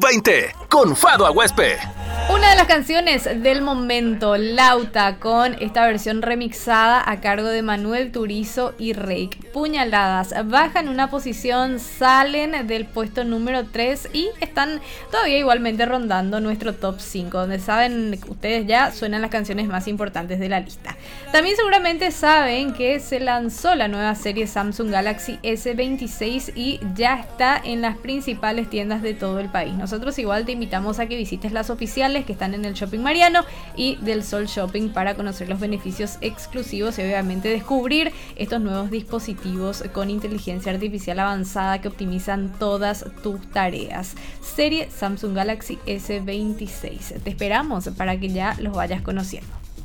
20 con Fado Aguespe. Una de las canciones del momento, Lauta, con esta versión remixada a cargo de Manuel Turizo y Reik. Puñaladas, bajan una posición, salen del puesto número 3 y están todavía igualmente rondando nuestro top 5, donde saben ustedes ya suenan las canciones más importantes de la lista. También seguramente saben que se lanzó la nueva serie Samsung Galaxy S26 y ya está en las principales tiendas de todo el país. Nosotros igual te invitamos a que visites las oficiales que están en el Shopping Mariano y del Sol Shopping para conocer los beneficios exclusivos y obviamente descubrir estos nuevos dispositivos con inteligencia artificial avanzada que optimizan todas tus tareas. Serie Samsung Galaxy S26. Te esperamos para que ya los vayas conociendo.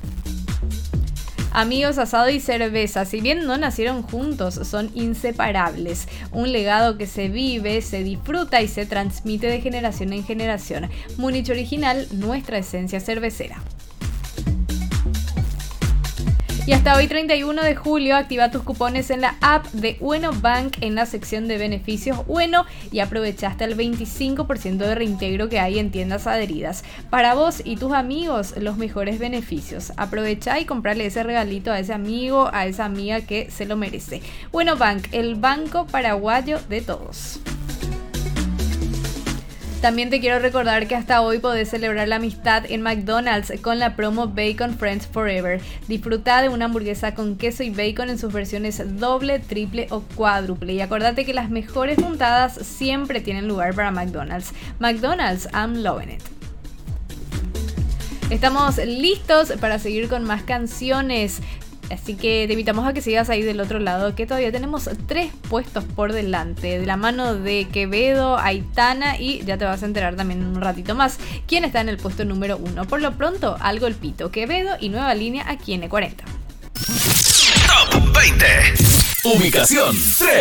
Amigos, asado y cerveza, si bien no nacieron juntos, son inseparables. Un legado que se vive, se disfruta y se transmite de generación en generación. Múnich Original, nuestra esencia cervecera. Y hasta hoy 31 de julio activa tus cupones en la app de Ueno Bank en la sección de beneficios Ueno y aprovecha hasta el 25% de reintegro que hay en tiendas adheridas. Para vos y tus amigos los mejores beneficios. Aprovecha y comprarle ese regalito a ese amigo, a esa amiga que se lo merece. Ueno Bank, el banco paraguayo de todos. También te quiero recordar que hasta hoy podés celebrar la amistad en McDonald's con la promo Bacon Friends Forever. Disfruta de una hamburguesa con queso y bacon en sus versiones doble, triple o cuádruple. Y acordate que las mejores juntadas siempre tienen lugar para McDonald's. McDonald's, I'm loving it. Estamos listos para seguir con más canciones. Así que te invitamos a que sigas ahí del otro lado, que todavía tenemos 3 puestos por delante, de la mano de Quevedo, Aitana y ya te vas a enterar también en un ratito más quién está en el puesto número 1. Por lo pronto, Al Golpito, Quevedo y Nueva Línea aquí en E40. Top 20. Ubicación 3.